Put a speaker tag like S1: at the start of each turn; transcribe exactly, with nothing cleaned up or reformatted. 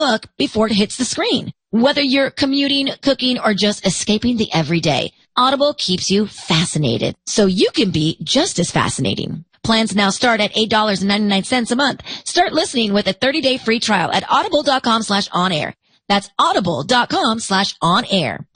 S1: book before it hits the screen. Whether you're commuting, cooking, or just escaping the everyday, Audible keeps you fascinated, so you can be just as fascinating. Plans now start at eight dollars and ninety-nine cents a month. Start listening with a thirty-day free trial at audible.com slash on air. That's audible.com slash on air.